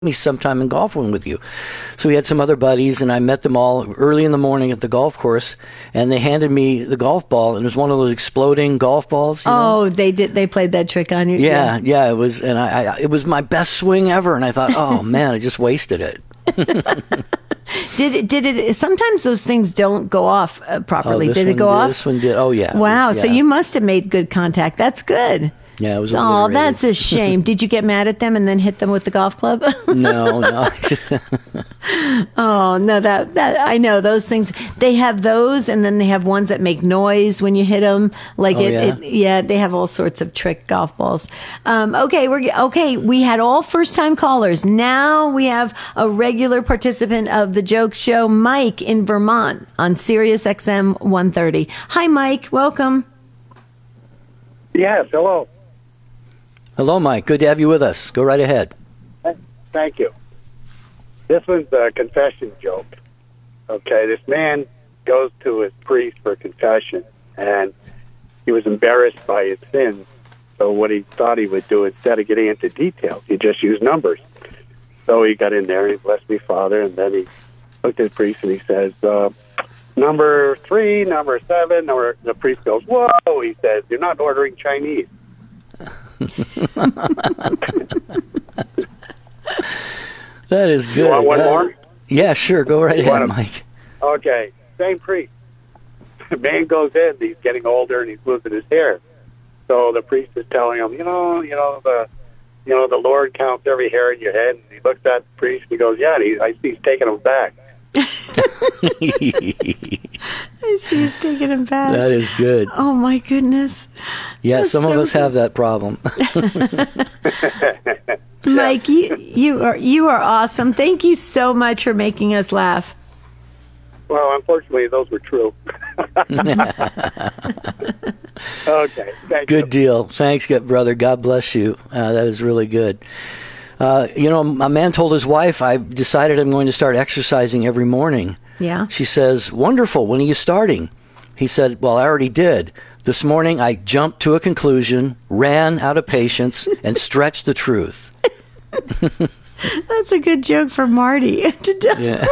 me sometime and golf one with you. So we had some other buddies, and I met them all early in the morning at the golf course, and they handed me the golf ball, and it was one of those exploding golf balls. You know? They did. They played that trick on you. Yeah. It was, and it was my best swing ever, and I thought, oh man, I just wasted it. Did it? Sometimes those things don't go off properly. Did it go off? This one did. Oh yeah. Wow. So you must have made good contact. That's good. Yeah, it was. Oh, that's a shame. Did you get mad at them and then hit them with the golf club? No. Oh no, that I know those things. They have those, and then they have ones that make noise when you hit them. Like they have all sorts of trick golf balls. Okay. We had all first time callers. Now we have a regular participant of the Joke Show, Mike in Vermont on Sirius XM 130. Hi, Mike. Welcome. Yes. Hello. Hello, Mike. Good to have you with us. Go right ahead. Thank you. This one's a confession joke. Okay, this man goes to his priest for confession, and he was embarrassed by his sins. So what he thought he would do, instead of getting into details, he just used numbers. So he got in there, and he blessed me, Father, and then he looked at the priest, and he says, number 3, number 7, or the priest goes, whoa, he says, you're not ordering Chinese. That is good. You want one more? Yeah, sure. Go right ahead, Mike. Okay, same priest. The man goes in, he's getting older, and he's losing his hair. So the priest is telling him, the Lord counts every hair in your head. And he looks at the priest, and he goes, yeah, and I see he's taking them back. I see he's taking him back. That is good. Oh my goodness. Yeah, That's some of us have that problem. Mike, you are awesome. Thank you so much for making us laugh. Well, unfortunately, those were true. Okay. Good deal. Thanks, brother. God bless you. That is really good. A man told his wife, I decided I'm going to start exercising every morning. Yeah. She says, wonderful. When are you starting? He said, well, I already did. This morning, I jumped to a conclusion, ran out of patience, and stretched the truth. That's a good joke for Marty. Yeah.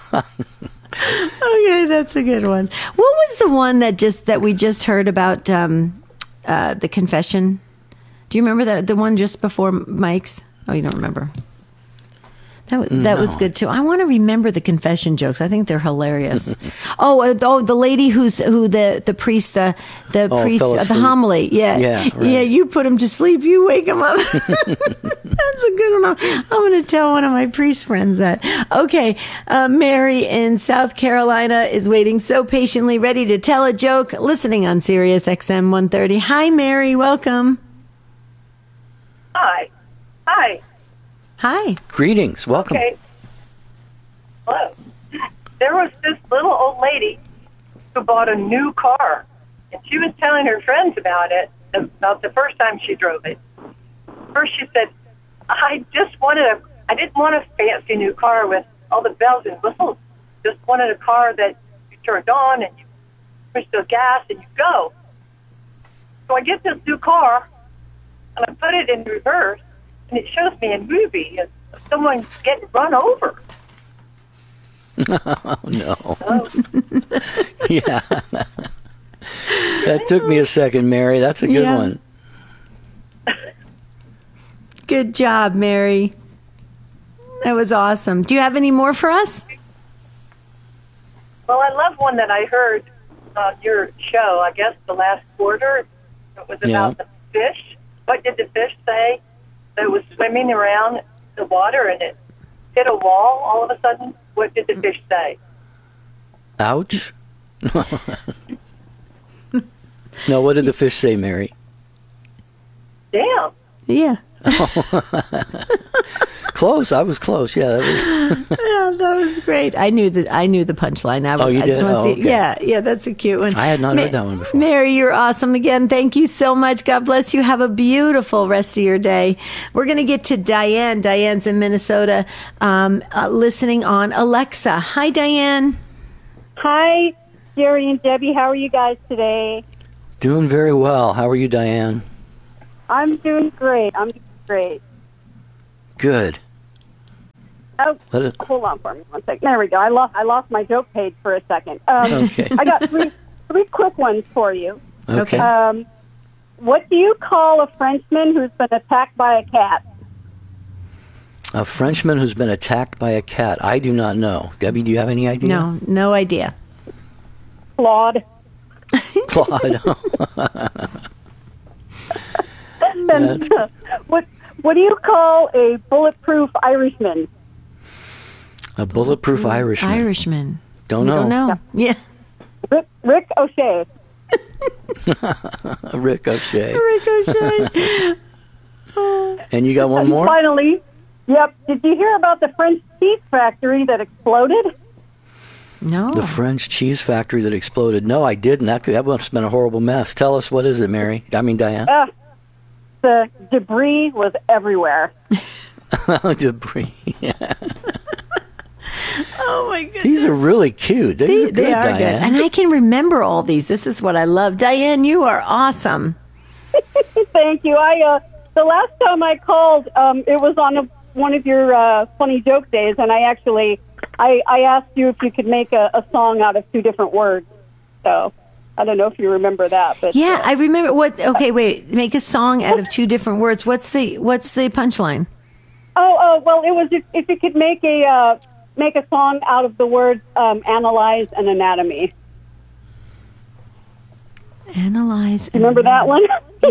Okay, that's a good one. What was the one that we just heard about the confession? Do you remember the one just before Mike's? Oh, you don't remember? That was good too. I want to remember the confession jokes. I think they're hilarious. The lady who the priest the homily. Yeah. Right. Yeah. You put him to sleep. You wake him up. That's a good one. I'm going to tell one of my priest friends that. Okay, Mary in South Carolina is waiting so patiently, ready to tell a joke. Listening on Sirius XM 130. Hi, Mary. Welcome. Hi. Greetings. Welcome. Okay. Hello. There was this little old lady who bought a new car, and she was telling her friends about it, about the first time she drove it. First she said, I didn't want a fancy new car with all the bells and whistles. Just wanted a car that you turned on and you push the gas and you go. So I get this new car, and I put it in reverse, and it shows me a movie of someone getting run over. Oh, no. Yeah. That took me a second, Mary. That's a good one. Good job, Mary. That was awesome. Do you have any more for us? Well, I love one that I heard on your show, I guess the last quarter. It was about the fish. What did the fish say? That was swimming around the water and it hit a wall all of a sudden. What did the fish say? Ouch. No, what did the fish say, Mary? Damn. Yeah. Close. I was close. Yeah, that was great. I knew the punchline. You did? Okay. Yeah, that's a cute one. I had not heard that one before. Mary, you're awesome again. Thank you so much. God bless you. Have a beautiful rest of your day. We're going to get to Diane. Diane's in Minnesota, listening on Alexa. Hi, Diane. Hi, Jerry and Debbie. How are you guys today? Doing very well. How are you, Diane? I'm doing great. Good. Oh, Let it- hold on for me 1 second. There we go. I lost my joke page for a second. Okay. I got three quick ones for you. Okay. What do you call a Frenchman who's been attacked by a cat? A Frenchman who's been attacked by a cat. I do not know. Debbie, do you have any idea? No idea. Claude. Claude. And, That's- what do you call a bulletproof Irishman? A bulletproof Irishman. Irishman. Don't We know. don't know. Yeah. Rick O'Shea. Rick O'Shea. Ricochet. And you got one And more? finally, yep. Did you hear about the French cheese factory that exploded? No. The French cheese factory that exploded. No, I didn't. That must have been a horrible mess. Tell us, what is it, Mary? I mean, Diane. The debris was everywhere. Debris. Oh my goodness. These are really cute. These are good, They are Diane. good. And I can remember all these. This is what I love. Diane, you are awesome. Thank you. The last time I called, it was on one of your funny joke days, and I asked you if you could make a song out of two different words. So I don't know if you remember that, but Yeah, I remember what okay, wait. Make a song out of two different words. What's the punchline? well, it was if you could make a song out of the words analyze and anatomy. Analyze. And Remember that one?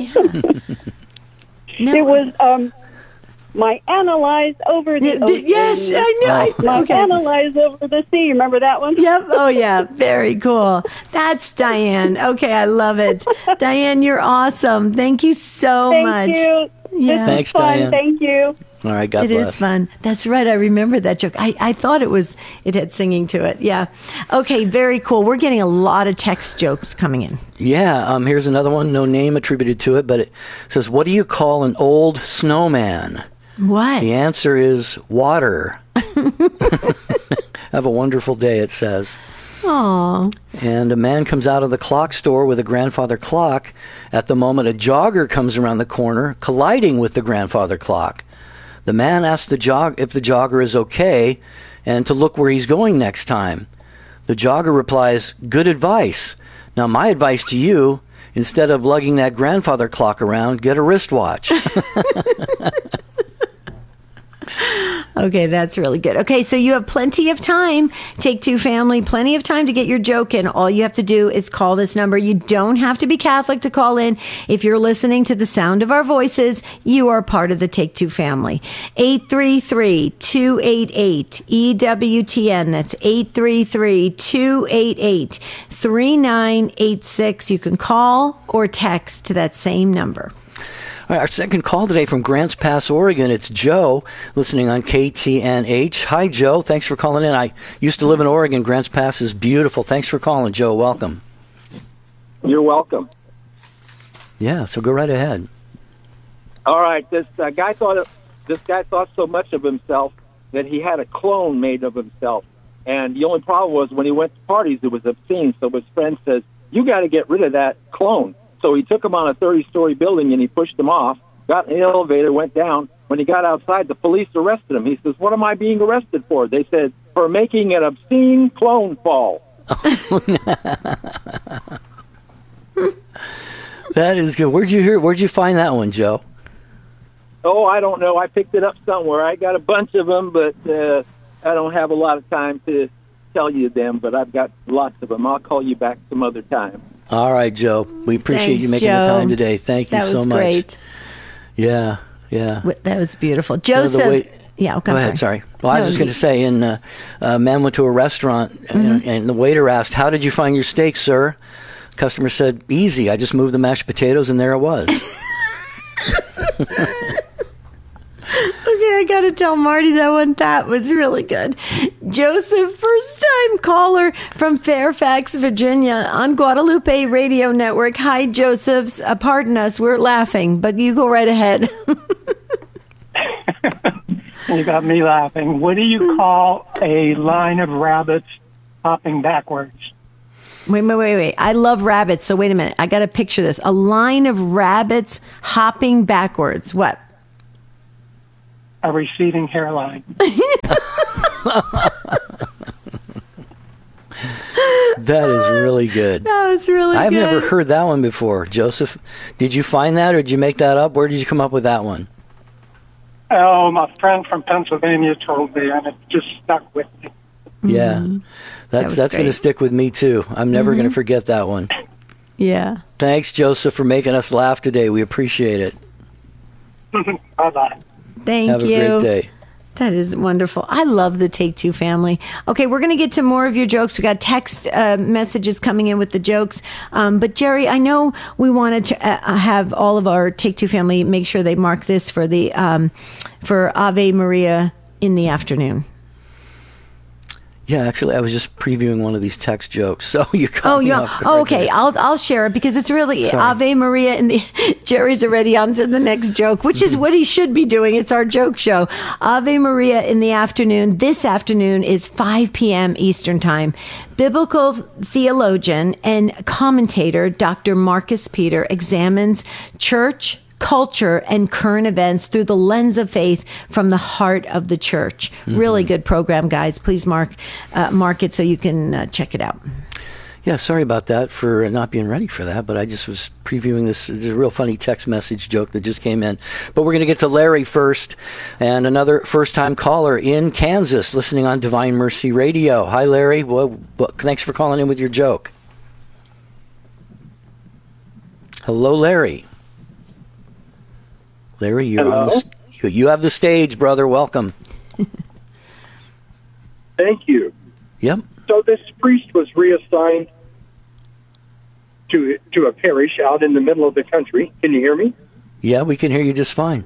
No. It was my analyze over the ocean. Yes, I know. My Okay. analyze over the sea. Remember that one? Yep. Oh, yeah. Very cool. That's Diane. Okay, I love it. Diane, you're awesome. Thank you so Thank much. you. Yeah. This Thanks, was fun. Diane. Thank you. All right, God It bless. is fun. That's right. I remember that joke. I thought it had singing to it. Yeah. Okay, very cool. We're getting a lot of text jokes coming in. Yeah, here's another one. No name attributed to it, but it says, what do you call an old snowman? What? The answer is water. Have a wonderful day, it says. Aw. And a man comes out of the clock store with a grandfather clock. At the moment, a jogger comes around the corner, colliding with the grandfather clock. The man asks if the jogger is okay and to look where he's going next time. The jogger replies, good advice. Now, my advice to you, instead of lugging that grandfather clock around, get a wristwatch. Okay, that's really good. Okay, so you have plenty of time. Take Two Family, plenty of time to get your joke in. All you have to do is call this number. You don't have to be Catholic to call in. If you're listening to the sound of our voices, you are part of the Take Two family. 833-288-EWTN. That's 833-288-3986. You can call or text to that same number. All right, our second call today from Grants Pass, Oregon. It's Joe, listening on KTNH. Hi, Joe. Thanks for calling in. I used to live in Oregon. Grants Pass is beautiful. Thanks for calling, Joe. Welcome. You're welcome. Yeah, so go right ahead. All right, this guy thought so much of himself that he had a clone made of himself, and the only problem was when he went to parties, it was obscene. So his friend says, "You got to get rid of that clone." So he took him on a 30-story building and he pushed him off. Got in the elevator, went down. When he got outside, the police arrested him. He says, "What am I being arrested for?" They said, "For making an obscene clone fall." That is good. Where'd you find that one, Joe? Oh, I don't know. I picked it up somewhere. I got a bunch of them, but I don't have a lot of time to tell you them, but I've got lots of them. I'll call you back some other time. All right, Joe. We appreciate Thanks, you making Joe. the time today. Thank you That so was much. great. Yeah. That was beautiful. The Joseph. way- Yeah, okay, Go I'm ahead. Sorry. Well, I was No, just going to say, a man went to a restaurant, and the waiter asked, "How did you find your steak, sir?" Customer said, "Easy. I just moved the mashed potatoes, and there it was." Okay, I got to tell Marty that one. That was really good. Joseph, first-time caller from Fairfax, Virginia, on Guadalupe Radio Network. Hi, Joseph. Pardon us. We're laughing, but you go right ahead. You got me laughing. What do you call a line of rabbits hopping backwards? Wait. I love rabbits, so wait a minute. I got to picture this. A line of rabbits hopping backwards. What? A receding hairline. That is really good. That was really I've good. never heard that one before. Joseph, did you find that or did you make that up? Where did you come up with that one? Oh, my friend from Pennsylvania told me, and it just stuck with me. Yeah. was That's going to great. stick with me too. I'm never going to forget that one. Yeah. Thanks, Joseph, for making us laugh today. We appreciate it. Bye-bye. Thank Have you. a great day. That is wonderful. I love the Take Two family. Okay, we're going to get to more of your jokes. We got text messages coming in with the jokes. But Jerry, I know we wanted to have all of our Take Two family make sure they mark this for the for Ave Maria in the afternoon. Yeah, actually, I was just previewing one of these text jokes, so you caught me off guard okay. there. I'll share it because it's really Sorry. Ave Maria, and Jerry's already on to the next joke, which is what he should be doing. It's our joke show. Ave Maria in the afternoon. This afternoon is 5 p.m. Eastern Time. Biblical theologian and commentator Dr. Marcus Peter examines church, culture, and current events through the lens of faith from the heart of the church. Really good program, guys. Please mark it so you can check it out. Yeah, sorry about that for not being ready for that, but I just was previewing this. It's a real funny text message joke that just came in. But we're going to get to Larry first, and another first-time caller in Kansas listening on Divine Mercy Radio. Hi, Larry. Well, thanks for calling in with your joke. Hello, Larry. Larry, you're on you have the stage, brother. Welcome. Thank you. Yep. So this priest was reassigned to a parish out in the middle of the country. Can you hear me? Yeah, we can hear you just fine.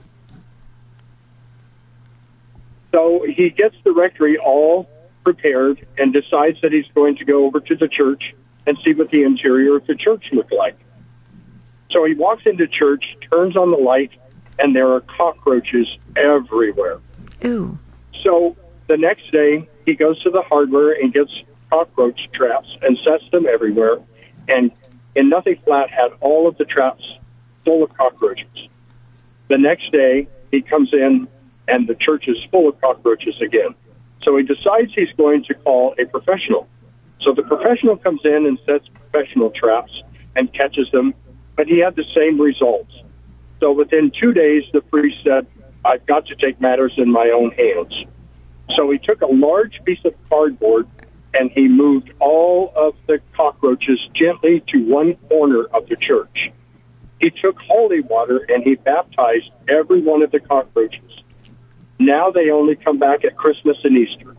So he gets the rectory all prepared and decides that he's going to go over to the church and see what the interior of the church looked like. So he walks into church, turns on the light, and there are cockroaches everywhere. Ooh. So the next day, he goes to the hardware and gets cockroach traps and sets them everywhere. And in Nothing Flat had all of the traps full of cockroaches. The next day, he comes in, and the church is full of cockroaches again. So he decides he's going to call a professional. So the professional comes in and sets professional traps and catches them, but he had the same results. So within 2 days, the priest said, I've got to take matters in my own hands. So he took a large piece of cardboard and he moved all of the cockroaches gently to one corner of the church. He took holy water and he baptized every one of the cockroaches. Now they only come back at Christmas and Easter.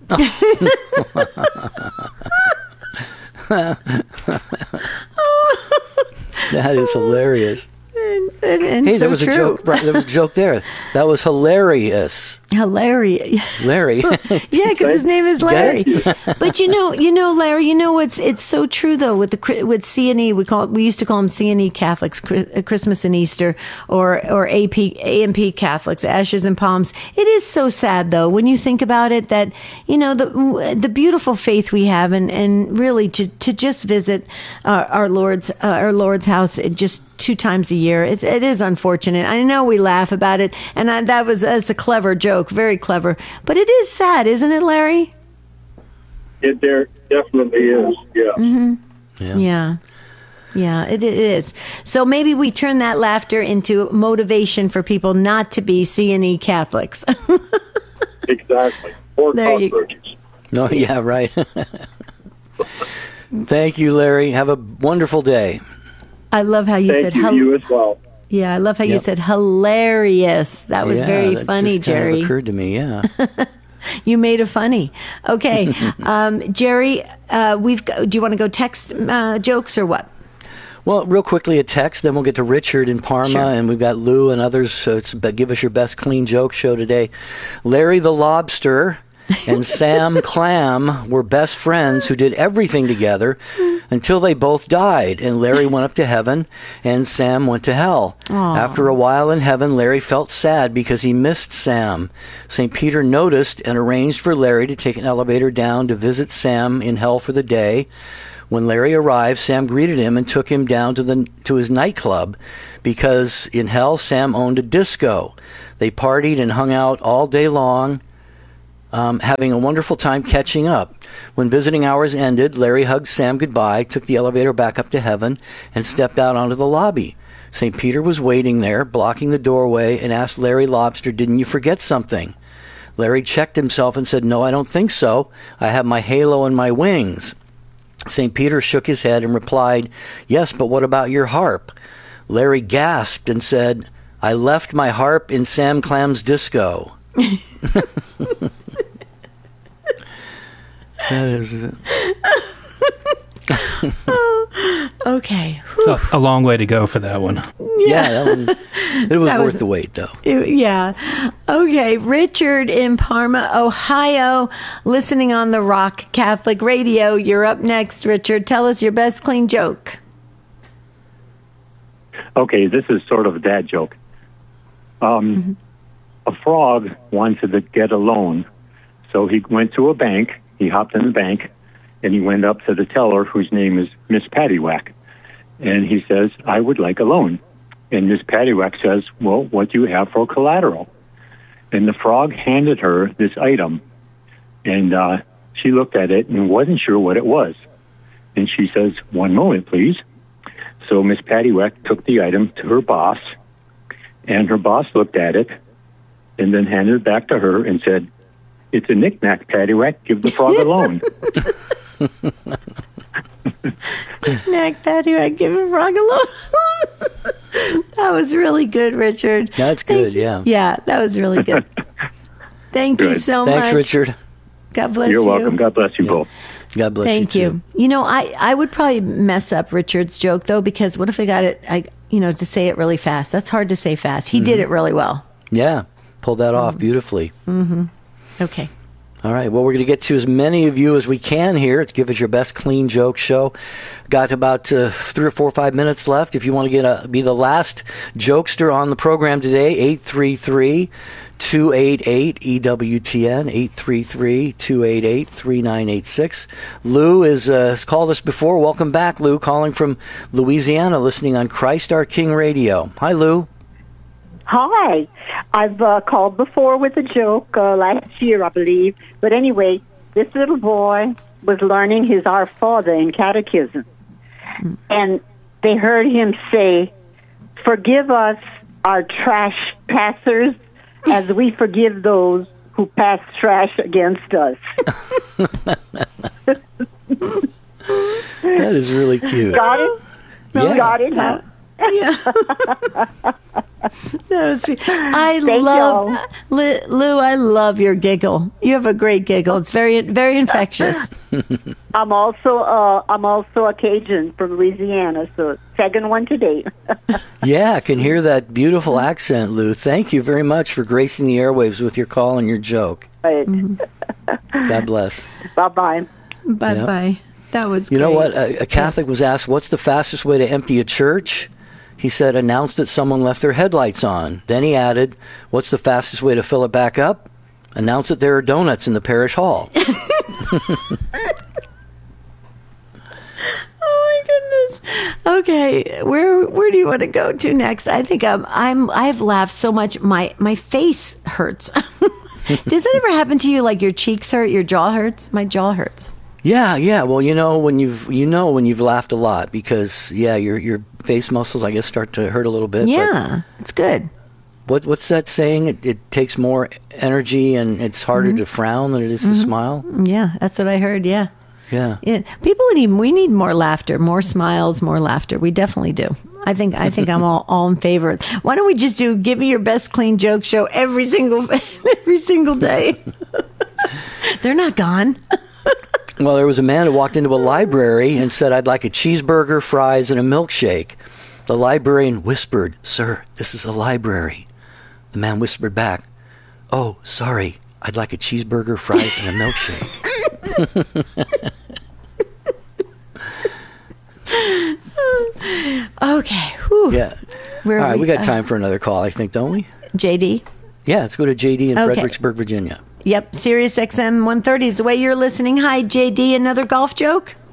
That is hilarious. And Hey, so there was true. a joke. There was a joke there. That was hilarious. Hilarious. Larry. Yeah, because his name is Larry. Get But you know, Larry. You know, it's so true though. With C&E, we used to call them C&E Catholics, Christmas and Easter, or AMP Catholics, Ashes and Palms. It is so sad though when you think about it that the beautiful faith we have, and really to just visit our Lord's house just 2 times a year. It is unfortunate. I know we laugh about it, and that's a clever joke, very clever. But it is sad, isn't it, Larry? It there definitely is, yeah. Yeah, it is. So maybe we turn that laughter into motivation for people not to be C&E Catholics. Exactly. Or There you- cockroaches. No, yeah, right. Thank you, Larry. Have a wonderful day. I love how you Thank said you as well. Yeah, I love how you Yep. said hilarious. That was Yeah, very that funny, just kind of Jerry. occurred to me, yeah. You made it funny. Okay, Jerry, do you want to go text jokes or what? Well, real quickly, a text, then we'll get to Richard in Parma, Sure. and we've got Lou and others. So it's Give Us Your Best Clean Joke show today. Larry the Lobster and Sam Clam were best friends who did everything together until they both died, and Larry went up to heaven and Sam went to hell. Aw. After a while in heaven, Larry felt sad because he missed Sam. St. Peter noticed and arranged for Larry to take an elevator down to visit Sam in hell for the day. When Larry arrived, Sam greeted him and took him down to his nightclub because in hell Sam owned a disco. They partied and hung out all day long. having a wonderful time catching up. When visiting hours ended, Larry hugged Sam goodbye, took the elevator back up to heaven, and stepped out onto the lobby. St. Peter was waiting there, blocking the doorway, and asked Larry Lobster, "Didn't you forget something?" Larry checked himself and said, "No, I don't think so. I have my halo and my wings." St. Peter shook his head and replied, "Yes, but what about your harp?" Larry gasped and said, "I left my harp in Sam Clam's disco." That is it. Okay. So a long way to go for that one. Yeah, that one, it was That worth was- the wait, though. Yeah. Okay. Richard in Parma, Ohio, listening on the Rock Catholic Radio. You're up next, Richard. Tell us your best clean joke. Okay, this is sort of a dad joke. A frog wanted to get a loan, so he went to a bank. He hopped in the bank, and he went up to the teller, whose name is Miss Paddywhack. And he says, "I would like a loan." And Miss Paddywhack says, "Well, what do you have for collateral?" And the frog handed her this item. And she looked at it and wasn't sure what it was. And she says, "One moment, please." So Miss Paddywhack took the item to her boss, and her boss looked at it and then handed it back to her and said, "It's a knick-knack, Paddywhack. Give the frog a loan." Knick-knack, Paddywhack, give a frog a loan. That was really good, Richard. That's good, yeah. Yeah, that was really good. Thank you Good. so Thanks, much. Richard. God bless You're you. welcome. God bless you both. God bless Thank you, you. too. You know, I would probably mess up Richard's joke, though, because what if I got it, to say it really fast? That's hard to say fast. He did it really well. Yeah, pulled that off beautifully. Okay. All right. Well, we're going to get to as many of you as we can here. It's Give Us Your Best Clean Joke Show. Got about 3 or 4 or 5 minutes left. If you want to be the last jokester on the program today, 833-288-EWTN, 833-288-3986. Lou has called us before. Welcome back, Lou, calling from Louisiana, listening on Christ Our King Radio. Hi, Lou. Hi. I've called before with a joke last year, I believe. But anyway, this little boy was learning his Our Father in catechism. And they heard him say, "Forgive us our trash passers as we forgive those who pass trash against us." That is really cute. Got it? Yeah. Got it, huh? Yeah. That was sweet. I Thank love y'all. Lou. I love your giggle. You have a great giggle. It's very, very infectious. I'm also a Cajun from Louisiana, so second one today. Yeah, I can hear that beautiful accent, Lou. Thank you very much for gracing the airwaves with your call and your joke. Right. God bless. Bye-bye. Bye-bye. That was You great. know what? A Catholic was asked, what's the fastest way to empty a church? He said, announce that someone left their headlights on. Then he added, what's the fastest way to fill it back up? Announce that there are donuts in the parish hall. Oh my goodness. Okay, where do you want to go to next? I think I've laughed so much my face hurts. Does it ever happen to you like your cheeks hurt, your jaw hurts? My jaw hurts. Yeah. Well, when you've laughed a lot because your face muscles I guess start to hurt a little bit. Yeah, it's good. What's that saying? It takes more energy and it's harder to frown than it is to smile. Yeah, that's what I heard. Yeah. Yeah. We need more laughter, more smiles, more laughter. We definitely do. I think I'm all in favor. Why don't we just do Give Me Your Best Clean Joke Show every single day? They're not gone. Well, there was a man who walked into a library and said, I'd like a cheeseburger, fries, and a milkshake. The librarian whispered, Sir, this is a library. The man whispered back, Oh, sorry, I'd like a cheeseburger, fries, and a milkshake. Okay. Whew. Yeah. All right, we got time for another call, I think, don't we? JD? Yeah, let's go to JD in Okay. Fredericksburg, Virginia. Yep. Sirius XM 130 is the way you're listening. Hi, JD. Another golf joke?